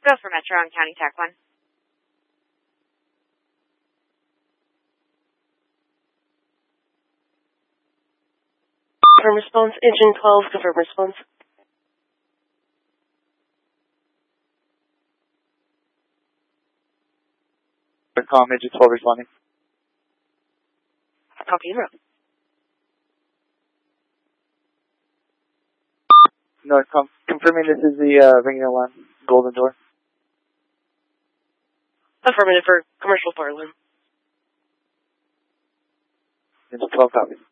Go for Metro on County TAC 1. Confirm response. Engine 12, confirm response. Engine 12 responding. Copy and route. No, confirming this is the ringing alarm, Golden Door. Affirmative for commercial fire alarm. Engine 12 copy.